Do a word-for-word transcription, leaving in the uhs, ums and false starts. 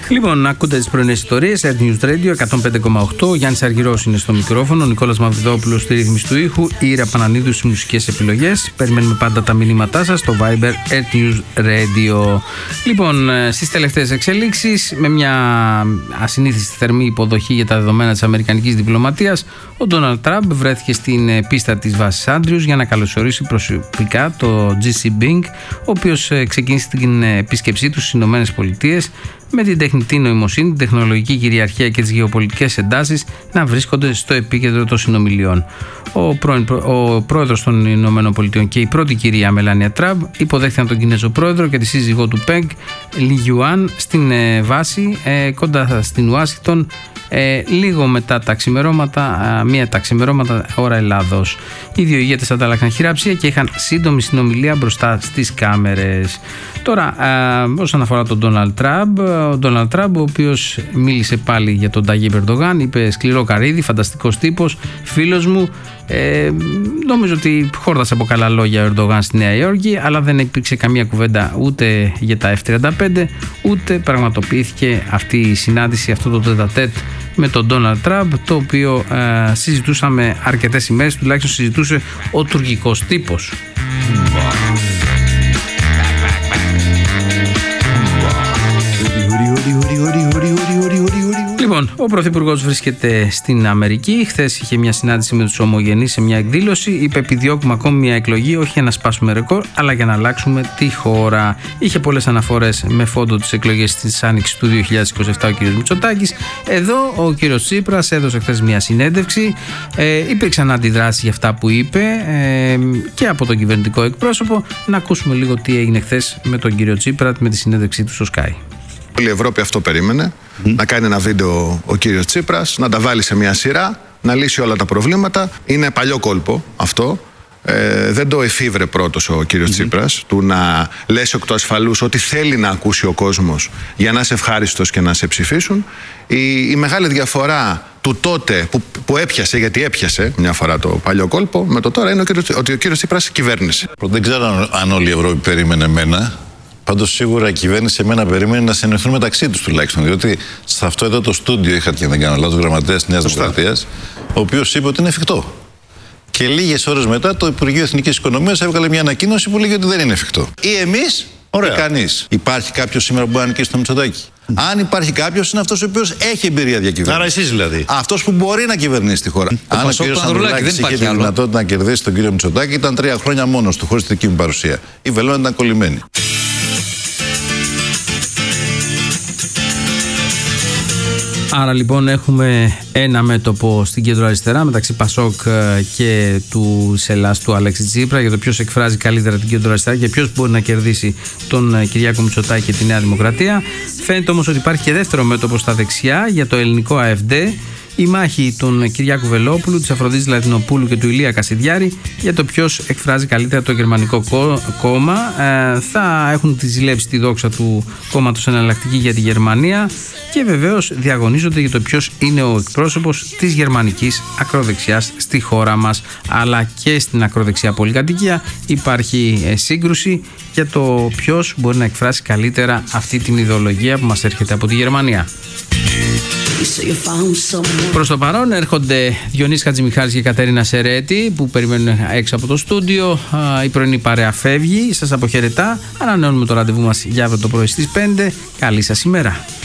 Λοιπόν, ακούτε τις πρωινές ιστορίες, Earth News Radio εκατόν πέντε κόμμα οκτώ. Ο Γιάννης Αργυρός είναι στο μικρόφωνο, ο Νικόλας Μαυριδόπουλος στη ρύθμιση του ήχου, η Ήρα Πανανίδου στις μουσικές επιλογές. Περιμένουμε πάντα τα μηνύματά σας στο Viber Earth News Radio. Λοιπόν, στις τελευταίες εξελίξεις, με μια ασυνήθιστη θερμή υποδοχή για τα δεδομένα της αμερικανικής διπλωματίας, ο Ντόναλντ Τραμπ βρέθηκε στην πίστα της βάσης Άντριους για να καλωσορίσει προσωπικά το τζι σι Bing, ο οποίος ξεκίνησε την επίσκεψή του στις Ηνωμένες Πολιτείες, με την τεχνητή νοημοσύνη, την τεχνολογική κυριαρχία και τις γεωπολιτικές εντάσεις να βρίσκονται στο επίκεντρο των συνομιλιών. Ο, πρώην, ο πρόεδρος των Ηνωμένων Πολιτειών και η πρώτη κυρία Μελάνια Τραμπ υποδέχθηκαν τον Κινέζο πρόεδρο και τη σύζυγό του Πεγ Λι Γιουάν στην ε, βάση ε, κοντά στην Ουάσιγκτον, Ε, λίγο μετά τα ξημερώματα, μία τα ξημερώματα ώρα Ελλάδος. Οι δύο ηγέτες αντάλλαξαν χειραψία και είχαν σύντομη συνομιλία μπροστά στις κάμερες. Τώρα, α, όσον αφορά τον Ντόναλντ Τραμπ, ο Ντόναλντ Τραμπ, ο οποίος μίλησε πάλι για τον Ταγίπ Ερντογάν, είπε σκληρό καρύδι, φανταστικός τύπος, φίλος μου. Ε, νομίζω ότι χόρτασε από καλά λόγια ο Ερντογάν στη Νέα Υόρκη, αλλά δεν υπήρξε καμία κουβέντα ούτε για τα εφ τριάντα πέντε, ούτε πραγματοποιήθηκε αυτή η συνάντηση, αυτό το τετατέτ με τον Ντόναλντ Τραμπ, το οποίο ε, συζητούσαμε αρκετές ημέρες, τουλάχιστον συζητούσε ο τουρκικός τύπος. Λοιπόν, ο Πρωθυπουργός βρίσκεται στην Αμερική. Χθες είχε μια συνάντηση με τους ομογενείς σε μια εκδήλωση. Είπε: επιδιώκουμε ακόμη μια εκλογή, όχι για να σπάσουμε ρεκόρ, αλλά για να αλλάξουμε τη χώρα. Είχε πολλές αναφορές με φόντο τις εκλογές της Άνοιξης του δύο χιλιάδες είκοσι επτά ο κ. Μητσοτάκης. Εδώ ο κ. Τσίπρας έδωσε χθες μια συνέντευξη. Ε, υπήρξαν αντιδράσεις για αυτά που είπε ε, και από τον κυβερνητικό εκπρόσωπο. Να ακούσουμε λίγο τι έγινε χθες με τον κ. Τσίπρα, με τη συνέντευξή του στο Sky. Όλη η Ευρώπη αυτό περίμενε, mm. να κάνει ένα βίντεο ο κύριος Τσίπρας, να τα βάλει σε μια σειρά, να λύσει όλα τα προβλήματα. Είναι παλιό κόλπο αυτό. Ε, δεν το εφήβρε πρώτος ο κύριος mm-hmm. Τσίπρας, του να λες εκ του ασφαλούς ότι θέλει να ακούσει ο κόσμος για να είσαι ευχάριστος και να σε ψηφίσουν. Η, η μεγάλη διαφορά του τότε που, που έπιασε, γιατί έπιασε μια φορά το παλιό κόλπο, με το τώρα είναι ο κύριος, ότι ο κύριος Τσίπρας κυβέρνησε. Δεν ξέρω αν όλη η Ευρώπη περίμενε εμένα. Πάντως σίγουρα η κυβέρνηση εμένα περίμενε να συνεχθούν μεταξύ τους τουλάχιστον. Διότι σε αυτό εδώ το στούντιο είχα, και δεν κάνω λάθος, γραμματέας της Νέας Δημοκρατίας, ο οποίος είπε ότι είναι εφικτό. Και λίγες ώρες μετά το Υπουργείο Εθνικής Οικονομίας έβγαλε μια ανακοίνωση που λέγει ότι δεν είναι εφικτό. Ή εμείς ή κανείς. Υπάρχει κάποιος σήμερα που μπορεί να νικήσει το Μητσοτάκη? Mm. Αν υπάρχει κάποιος, είναι αυτός ο οποίος έχει εμπειρία διακυβέρνησης. Άρα εσείς δηλαδή. Αυτός που μπορεί να κυβερνήσει τη χώρα. Mm. Αν ο κύριος Ανδρουλάκης είχε τη δυνατότητα να κερδίσει τον κύριο Μητσοτάκη, ήταν τρία χρόνια μόνος του, χωρίς τη δική μου παρουσία. Η βελόνα ήταν κολλημένη. Άρα λοιπόν έχουμε ένα μέτωπο στην κέντρο αριστερά μεταξύ Πασόκ και του Σελάς του Αλέξη Τσίπρα για το ποιος εκφράζει καλύτερα την κέντρο αριστερά και ποιος μπορεί να κερδίσει τον Κυριάκο Μητσοτάκη και τη Νέα Δημοκρατία. Φαίνεται όμως ότι υπάρχει και δεύτερο μέτωπο στα δεξιά για το ελληνικό ΑΕΦΔ. Η μάχη των Κυριάκου Βελόπουλου, της Αφροδίτης Λατινοπούλου και του Ηλία Κασιδιάρη για το ποιος εκφράζει καλύτερα το γερμανικό κόμμα. Ε, θα έχουν τη ζηλέψει τη δόξα του κόμματος Εναλλακτική για τη Γερμανία και βεβαίως διαγωνίζονται για το ποιος είναι ο εκπρόσωπος της γερμανικής ακροδεξιάς στη χώρα μας, αλλά και στην ακροδεξιά πολυκατοικία υπάρχει ε, σύγκρουση για το ποιος μπορεί να εκφράσει καλύτερα αυτή την ιδεολογία που μας έρχεται από τη Γερμανία. Προς το παρόν έρχονται Διονύσης Χατζημιχάρης και Κατερίνα Σερέτη που περιμένουν έξω από το στούντιο. Η πρωινή παρέα φεύγει, σας αποχαιρετά. Ανανεώνουμε το ραντεβού μας για αύριο το πρωί στις πέντε. Καλή σας ημέρα.